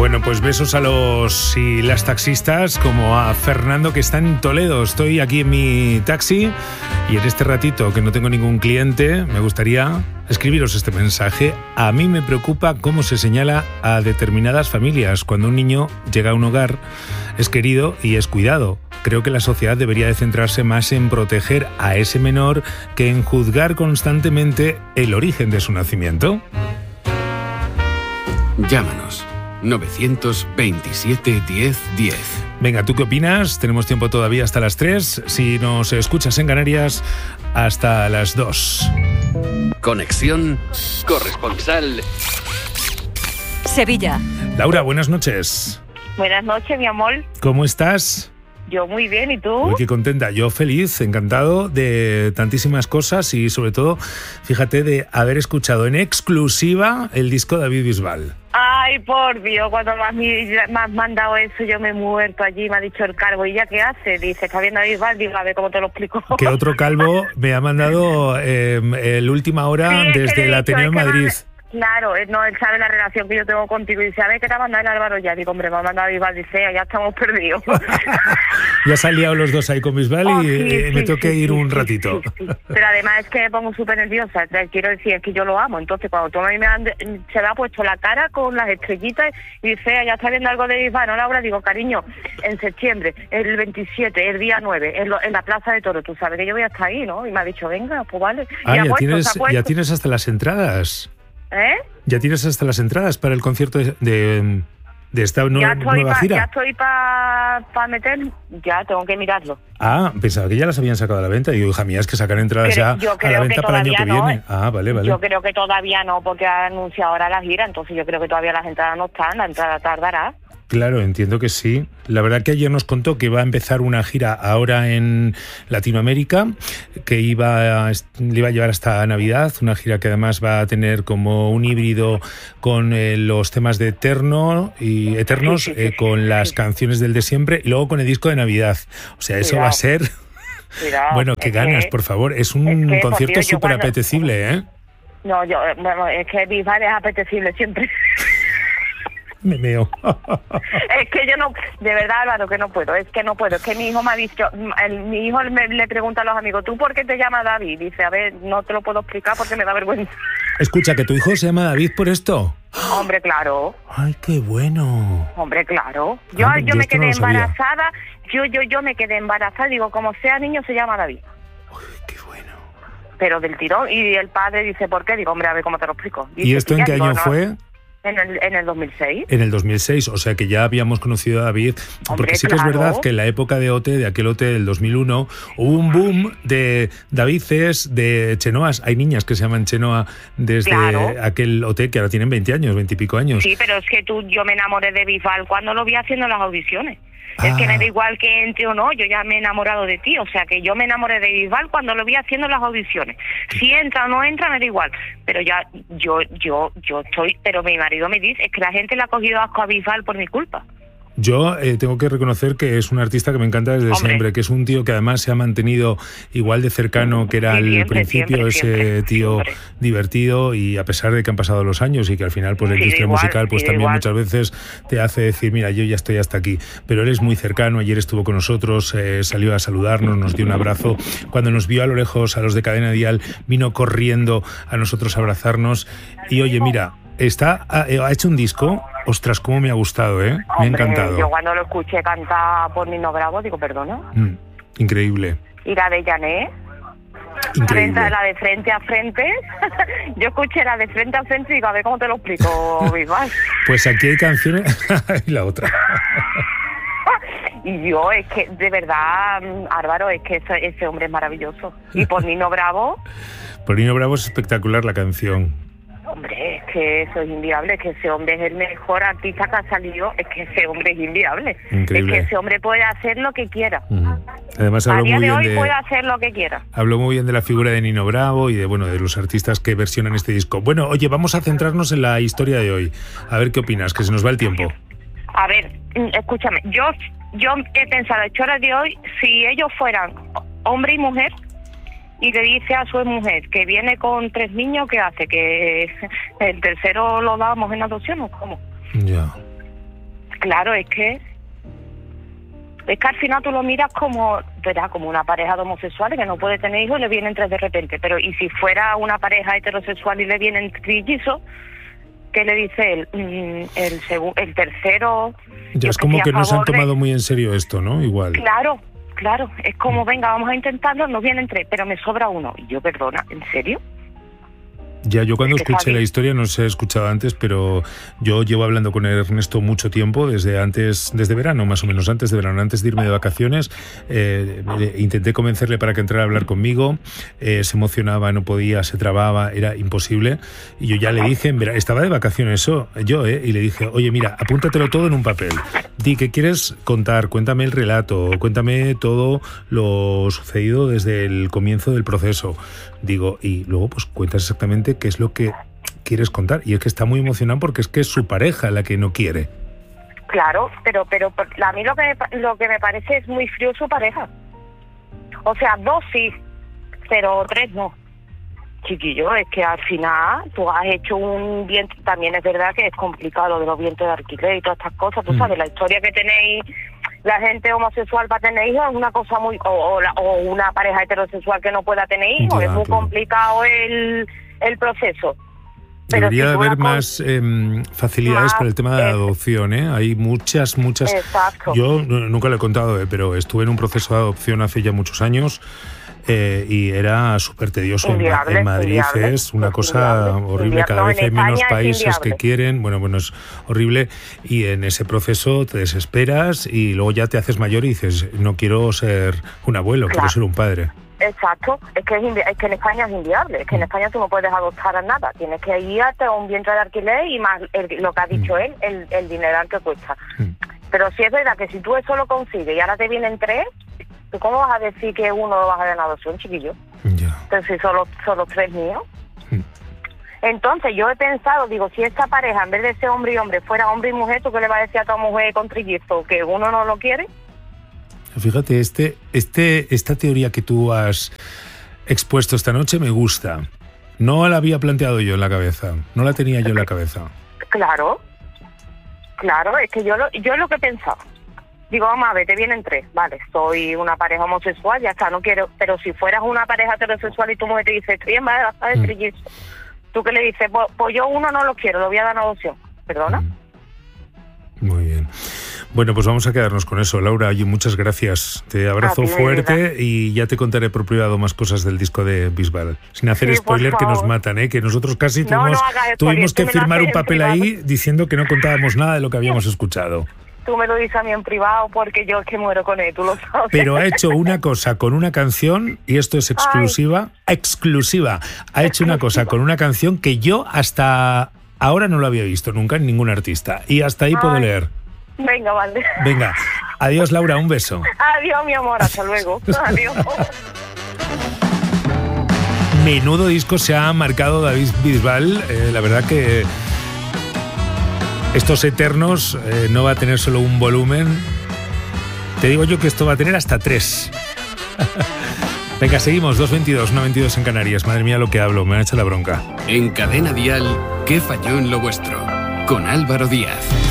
Bueno, pues besos a los y las taxistas, como a Fernando, que está en Toledo. Estoy aquí en mi taxi y en este ratito que no tengo ningún cliente, me gustaría escribiros este mensaje. A mí me preocupa cómo se señala a determinadas familias. Cuando un niño llega a un hogar, es querido y es cuidado. Creo que la sociedad debería de centrarse más en proteger a ese menor que en juzgar constantemente el origen de su nacimiento. Llámanos. 927 10 10. Venga, ¿tú qué opinas? Tenemos tiempo todavía hasta las 3. Si nos escuchas en Canarias, hasta las 2. Conexión corresponsal Sevilla. Laura, buenas noches. Buenas noches, mi amor. ¿Cómo estás? Yo muy bien, ¿y tú? Uy, qué contenta. Yo feliz, encantado de tantísimas cosas y sobre todo, fíjate, de haber escuchado en exclusiva el disco de David Bisbal. Ay, por Dios, cuando me has mandado eso, yo me he muerto allí, me ha dicho el calvo. ¿Y ya qué hace? Dice, ¿está viendo a Bisbal? Digo, a ver cómo te lo explico. Que otro calvo me ha mandado el última hora Sí, desde el Ateneo de Madrid. Claro, no, él sabe la relación que yo tengo contigo y dice, a ver, ¿qué te ha mandado el Álvaro ya? Digo, hombre, me ha mandado Bisbal, dice, ya estamos perdidos. Ya se han liado los dos ahí con Bisbal y me tengo que ir un ratito. Sí. Pero además es que me pongo súper nerviosa, quiero decir, es que yo lo amo. Entonces, cuando tú a mí se me ha puesto la cara con las estrellitas y dice, ya está viendo algo de Bisbal, ¿no, Laura? Digo, cariño, en septiembre, el 27, el día 9, en la Plaza de Toros, tú sabes que yo voy a estar ahí, ¿no? Y me ha dicho, venga, pues vale. Ah, ya tienes hasta las entradas. ¿Eh? ¿Ya tienes hasta las entradas para el concierto de esta nueva gira? Ya estoy para meter, ya tengo que mirarlo. Ah, pensaba que ya las habían sacado a la venta. Digo, hija mía, es que sacarán entradas Pero ya a la venta para el año que viene. Ah, vale. Yo creo que todavía no, porque ha anunciado ahora la gira, entonces yo creo que todavía las entradas no están, la entrada tardará. Claro, entiendo que sí. La verdad que ayer nos contó que va a empezar una gira ahora en Latinoamérica, que le iba a llevar hasta Navidad, una gira que además va a tener como un híbrido con los temas de Eternos, con las canciones del de siempre y luego con el disco de Navidad. O sea, eso va a ser... Bueno, qué ganas, por favor. Es un concierto súper apetecible, ¿eh? No, es que Bisbal es apetecible siempre. Me meo. Es que yo no, de verdad, Álvaro, que no puedo. Es que mi hijo me ha dicho, mi hijo le pregunta a los amigos, ¿tú por qué te llamas David? Dice, a ver, no te lo puedo explicar porque me da vergüenza. Escucha, ¿que tu hijo se llama David por esto? Hombre, claro. Ay, qué bueno. Hombre, claro. Yo me quedé embarazada, yo me quedé embarazada, digo, como sea niño se llama David. Uy, qué bueno. Pero del tirón, y el padre dice, ¿por qué? Digo, hombre, a ver cómo te lo explico. Dice, ¿y esto en qué año fue? En el 2006. En el 2006, o sea que ya habíamos conocido a David, porque sí que es verdad que en la época de OT, de aquel OT del 2001, hubo un boom de Davices, de Chenoas. Hay niñas que se llaman Chenoa desde aquel OT que ahora tienen 20 años, 20 y pico años. Sí, pero es que yo me enamoré de Bisbal cuando lo vi haciendo las audiciones. Es que me da igual que entre o no, yo ya me he enamorado de ti, o sea que yo me enamoré de Bisbal cuando lo vi haciendo las audiciones. Si entra o no entra, me da igual. Pero ya, yo estoy, pero mi marido me dice, es que la gente le ha cogido asco a Bisbal por mi culpa. Yo tengo que reconocer que es un artista que me encanta desde siempre, que es un tío que además se ha mantenido igual de cercano que era al principio, ese tío divertido, y a pesar de que han pasado los años y que al final pues la industria musical pues también muchas veces te hace decir, mira, yo ya estoy hasta aquí, pero él es muy cercano. Ayer estuvo con nosotros, salió a saludarnos, nos dio un abrazo. Cuando nos vio a lo lejos, a los de Cadena Dial, vino corriendo a nosotros a abrazarnos. Y oye, mira, ha hecho un disco, ostras, cómo me ha gustado, ¿eh? Me ha encantado. Yo cuando lo escuché cantar por Nino Bravo, digo, perdona. Increíble. ¿Y la de Jané? Increíble. La de frente a frente. Yo escuché la de frente a frente y digo, a ver cómo te lo explico, Bisbal. Pues aquí hay canciones y la otra. Y yo, es que, de verdad, Álvaro, es que ese hombre es maravilloso. Y por Nino Bravo... Por Nino Bravo es espectacular la canción. Hombre, es que eso es inviable, es que ese hombre es el mejor artista que ha salido, es que ese hombre es inviable. Increíble. Es que ese hombre puede hacer lo que quiera. Además, a día de hoy puede hacer lo que quiera. Habló muy bien de la figura de Nino Bravo y de los artistas que versionan este disco. Bueno, oye, vamos a centrarnos en la historia de hoy. A ver qué opinas, que se nos va el tiempo. A ver, escúchame, yo he pensado, hecho hora de hoy, si ellos fueran hombre y mujer, y le dice a su mujer que viene con 3 niños, ¿qué hace? ¿Que el tercero lo damos en adopción o cómo? Ya. Claro, es que al final tú lo miras como, ¿verdad?, como una pareja de homosexuales que no puede tener hijos y le vienen 3 de repente. Pero ¿y si fuera una pareja heterosexual y le vienen trillizos? ¿Qué le dice él? El tercero... Ya es como que no se han tomado muy en serio esto, ¿no? Igual. Claro. Es como, venga, vamos a intentarlo, nos vienen 3, pero me sobra 1. Y yo, perdona, ¿en serio? Ya, yo cuando escuché la historia, no se he escuchado antes, pero yo llevo hablando con Ernesto mucho tiempo, desde verano, más o menos, antes de verano, antes de irme de vacaciones. Intenté convencerle para que entrara a hablar conmigo, se emocionaba, no podía, se trababa, era imposible. Y yo ya le dije, estaba de vacaciones yo, y le dije, oye, mira, apúntatelo todo en un papel. Di qué quieres contar, cuéntame el relato, cuéntame todo lo sucedido desde el comienzo del proceso. Digo, y luego pues cuentas exactamente qué es lo que quieres contar. Y es que está muy emocionado porque es que es su pareja la que no quiere. Claro, pero a mí lo que me parece es muy frío su pareja. O sea, 2 sí, pero 3 no. Chiquillo, es que al final tú has hecho un vientre, también es verdad que es complicado de los vientres de alquiler y todas estas cosas, tú sabes, la historia que tenéis, la gente homosexual para tener hijos es una cosa muy, o una pareja heterosexual que no pueda tener hijos, es muy complicado el proceso. Debería haber más facilidades para el tema de la adopción, ¿eh? Hay muchas. Exacto. Yo nunca lo he contado, pero estuve en un proceso de adopción hace ya muchos años. Y era súper tedioso. En Madrid es una cosa horrible. Cada vez hay menos países que quieren. Bueno, es horrible. Y en ese proceso te desesperas y luego ya te haces mayor y dices, no quiero ser un abuelo, quiero ser un padre. Exacto, es que en España es inviable, es que en España tú no puedes adoptar a nada, tienes que ir a un vientre de alquiler y más lo que ha dicho él, el dineral que cuesta. Pero sí es verdad que si tú eso lo consigues y ahora te vienen 3, ¿tú cómo vas a decir que uno lo vas a dar en adopción, chiquillo? Ya. Entonces, si solo 3 míos. Entonces, yo he pensado, digo, si esta pareja, en vez de ser hombre y hombre, fuera hombre y mujer, ¿tú qué le vas a decir a tu mujer con trillizos? ¿Que uno no lo quiere? Fíjate, esta teoría que tú has expuesto esta noche me gusta. No la había planteado yo en la cabeza, no la tenía yo en la cabeza. Claro, es que yo lo que he pensado. Digo, vamos a ver, te vienen 3, vale, soy una pareja homosexual, ya está, no quiero, pero si fueras una pareja heterosexual y tu mujer te dice, estoy embarazada de trillizos, ¿tú qué le dices? Pues yo uno no lo quiero, lo voy a dar en adopción, ¿perdona? Muy bien. Bueno, pues vamos a quedarnos con eso. Laura, oye, muchas gracias. Te abrazo fuerte y ya te contaré por privado más cosas del disco de Bisbal. Sin hacer spoiler, que nos matan, ¿eh? Que nosotros casi tuvimos que firmar un papel ahí diciendo que no contábamos nada de lo que habíamos escuchado. Tú me lo dices a mí en privado porque yo es que muero con él, tú lo sabes. Pero ha hecho una cosa con una canción, y esto es exclusiva. Ha hecho una cosa con una canción que yo hasta ahora no lo había visto nunca en ningún artista. Y hasta ahí puedo leer. Venga, vale. Venga. Adiós, Laura, un beso. Adiós, mi amor, hasta luego. Adiós. Menudo disco se ha marcado David Bisbal. La verdad que estos Eternos no va a tener solo un volumen. Te digo yo que esto va a tener hasta 3. Venga, seguimos. 2:22, 1:22 en Canarias. Madre mía, lo que hablo. Me han hecho la bronca. En Cadena Dial, ¿qué falló en lo vuestro? Con Álvaro Díaz.